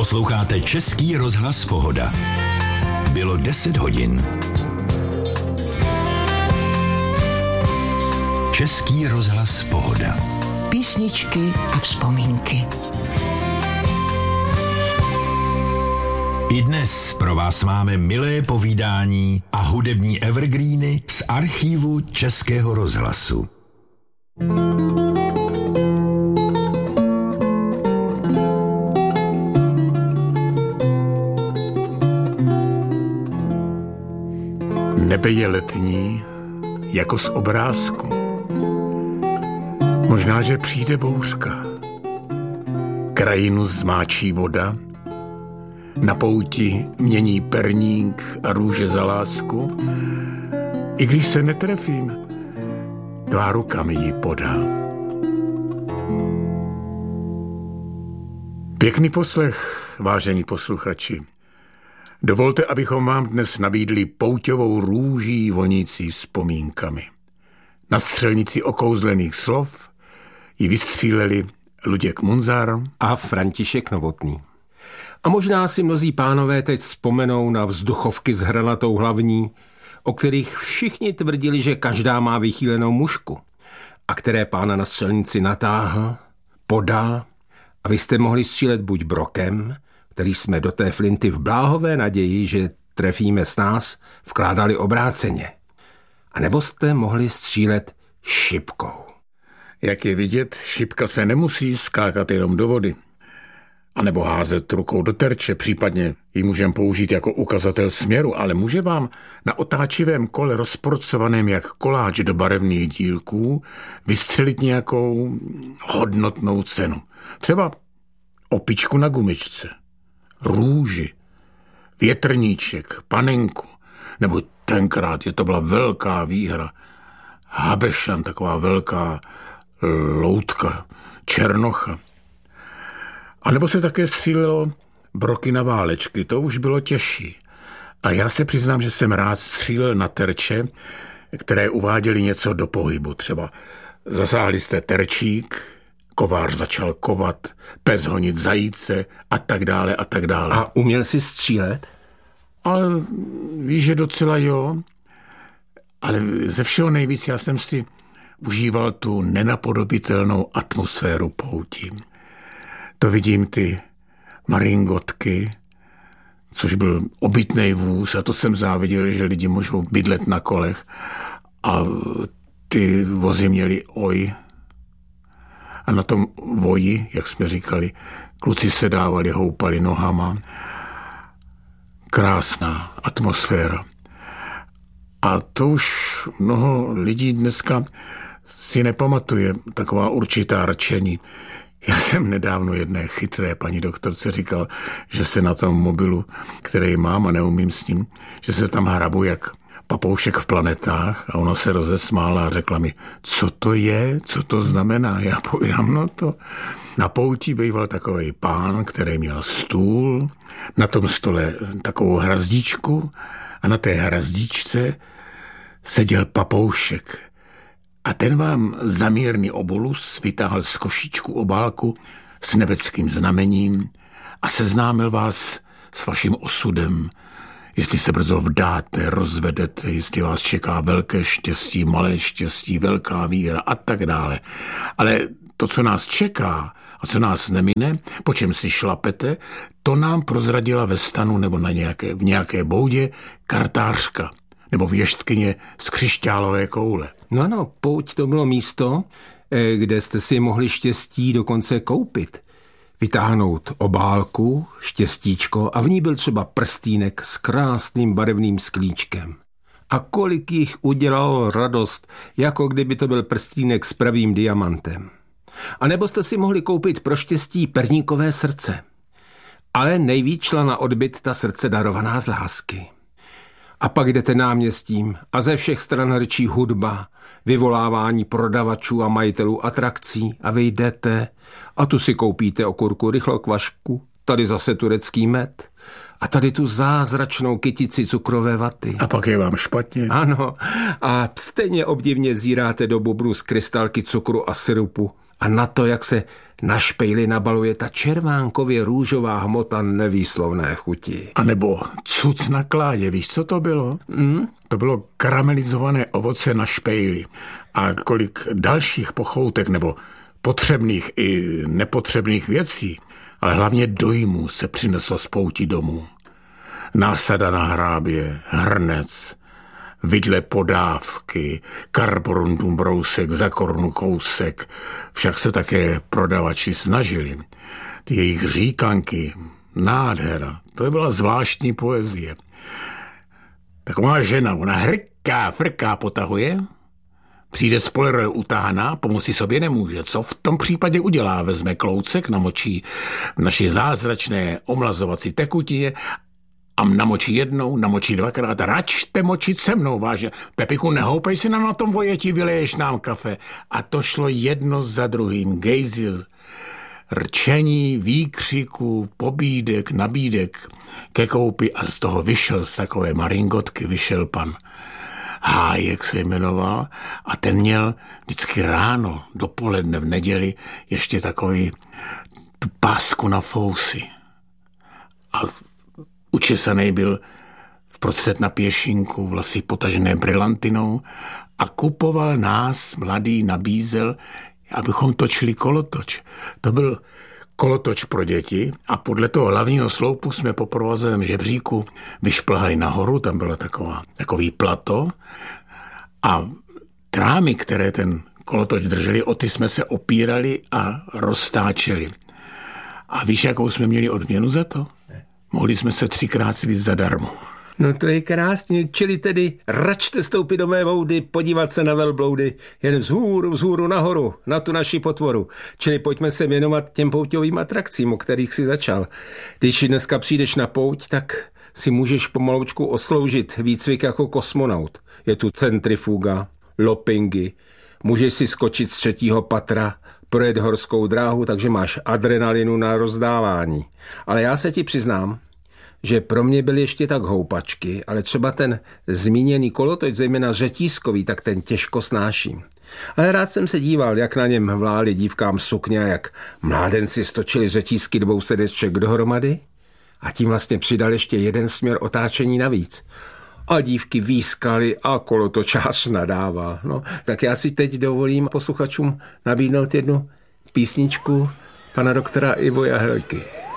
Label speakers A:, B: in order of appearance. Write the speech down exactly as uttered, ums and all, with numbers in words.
A: Posloucháte Český rozhlas Pohoda. Bylo deset hodin. Český rozhlas Pohoda.
B: Písničky a vzpomínky.
A: I dnes pro vás máme milé povídání a hudební evergreeny z archívu Českého rozhlasu.
C: Nebe je letní, jako z obrázku. Možná, že přijde bouřka. Krajinu zmáčí voda, na pouti mění perník a růže za lásku. I když se netrefím, tvá ruka mi ji podá. Pěkný poslech, vážení posluchači. Dovolte, abychom vám dnes nabídli pouťovou růží vonící vzpomínkami. Na střelnici okouzlených slov ji vystříleli Luděk Munzar
D: a František Novotný. A možná si mnozí pánové teď vzpomenou na vzduchovky s hranatou hlavní, o kterých všichni tvrdili, že každá má vychýlenou mušku, a které pána na střelnici natáhl, podal, a vy jste mohli střílet buď brokem, který jsme do té flinty v bláhové naději, že trefíme s nás, vkládali obráceně. A nebo jste mohli střílet šipkou.
C: Jak je vidět, šipka se nemusí skákat jenom do vody. A nebo házet rukou do terče, případně ji můžeme použít jako ukazatel směru, ale může vám na otáčivém kole rozporcovaném jak koláč do barevných dílků vystřelit nějakou hodnotnou cenu. Třeba opičku na gumičce, růži, větrníček, panenku, nebo tenkrát je to byla velká výhra, habešan, taková velká loutka, černocha. A nebo se také střílelo broky na válečky, to už bylo těžší. A já se přiznám, že jsem rád střílel na terče, které uváděly něco do pohybu. Třeba zasáhli jste terčík, kovář začal kovat, pes honit zajíce a tak dále a tak dále.
D: A uměl jsi střílet?
C: Ale víš, že docela jo. Ale ze všeho nejvíc já jsem si užíval tu nenapodobitelnou atmosféru poutí. To vidím ty maringotky, což byl obytnej vůz, a to jsem záviděl, že lidi můžou bydlet na kolech, a ty vozy měly oj. A na tom voji, jak jsme říkali, kluci se dávali, houpali nohama. Krásná atmosféra. A to už mnoho lidí dneska si nepamatuje, taková určitá rčení. Já jsem nedávno jedné chytré paní doktorce říkal, že se na tom mobilu, který mám a neumím s ním, že se tam hrabu jak papoušek v planetách, a ona se rozesmála a řekla mi, co to je, co to znamená. Já povídám, no to na pouti býval takovej pán, který měl stůl, na tom stole takovou hrazdičku a na té hrazdičce seděl papoušek. A ten vám za mírný obolus vytáhl z košíčku obálku s nebeckým znamením a seznámil vás s vaším osudem. Jestli se brzo vdáte, rozvedete, jestli vás čeká velké štěstí, malé štěstí, velká víra a tak dále. Ale to, co nás čeká a co nás nemine, po čem si šlapete, to nám prozradila ve stanu nebo na nějaké, v nějaké boudě kartářka nebo věštkyně z křišťálové koule.
D: No ano, pouť to bylo místo, kde jste si mohli štěstí dokonce koupit. Vytáhnout obálku, štěstíčko, a v ní byl třeba prstýnek s krásným barevným sklíčkem. A kolik jich udělalo radost, jako kdyby to byl prstýnek s pravým diamantem. A nebo jste si mohli koupit pro štěstí perníkové srdce. Ale nejvíc šla na odbyt ta srdce darovaná z lásky. A pak jdete náměstím a ze všech stran hrčí hudba, vyvolávání prodavačů a majitelů atrakcí, a vy jdete a tu si koupíte okurku rychlokvašku, tady zase turecký med a tady tu zázračnou kytici cukrové vaty.
C: A pak je vám špatně.
D: Ano, a stejně obdivně zíráte do bubru z krystalky cukru a syrupu A na to, jak se na špejli nabaluje ta červánkově růžová hmota nevýslovné chuti.
C: A nebo cuc na kládě, víš, co to bylo?
D: Mm?
C: To bylo karamelizované ovoce na špejli. A kolik dalších pochoutek nebo potřebných i nepotřebných věcí, ale hlavně dojmů se přineslo z pouti domů. Násada na hrábě, hrnec, vidle podávky, karborundum brousek, za korunu kousek. Však se také prodavači snažili. Ty jejich říkanky, nádhera, to byla zvláštní poezie. Taková žena, ona hrká, frká, potahuje, přijde z poleroje utáhná, pomoci sobě nemůže. Co v tom případě udělá? Vezme kloucek, namočí v naší zázračné omlazovací tekutině a namočí jednou, namočí dvakrát. Račte močit se mnou, vážně. Pepiku, nehoupej si nám na tom vojetí, vyleješ nám kafe. A to šlo jedno za druhým. Gejzil, rčení, výkřiků, pobídek, nabídek ke koupi a z toho vyšel, z takové maringotky vyšel pan Hájek se jmenoval a ten měl vždycky ráno, dopoledne v neděli ještě takový tu pásku na fousy. A učesaný byl vprostřed na pěšinku, vlasy potažené brylantinou a kupoval nás, mladý, nabízel, abychom točili kolotoč. To byl kolotoč pro děti a podle toho hlavního sloupu jsme po provozovém žebříku vyšplhali nahoru, tam bylo taková, takový plato a trámy, které ten kolotoč drželi, o ty jsme se opírali a roztáčeli. A víš, jakou jsme měli odměnu za to? Mohli jsme se třikrát svít zadarmo.
D: No to je krásně, čili tedy račte stoupit do mé voudy, podívat se na velbloudy, jen vzhůru, vzhůru nahoru, na tu naši potvoru. Čili pojďme se věnovat těm pouťovým atrakcím, o kterých si začal. Když dneska přijdeš na pouť, tak si můžeš pomaloučku osloužit výcvik jako kosmonaut. Je tu centrifuga, lopingy, můžeš si skočit z třetího patra, projet horskou dráhu, takže máš adrenalinu na rozdávání. Ale já se ti přiznám, že pro mě byly ještě tak houpačky, ale třeba ten zmíněný kolotoč, zejména řetízkový, tak ten těžko snáším. Ale rád jsem se díval, jak na něm vlály dívkám sukně, jak mládenci stočili řetízky dvou sedeček dohromady a tím vlastně přidal ještě jeden směr otáčení navíc. A dívky výskaly a kolotočář nadával. No, tak já si teď dovolím posluchačům nabídnout jednu písničku pana doktora Ivo Jahelky.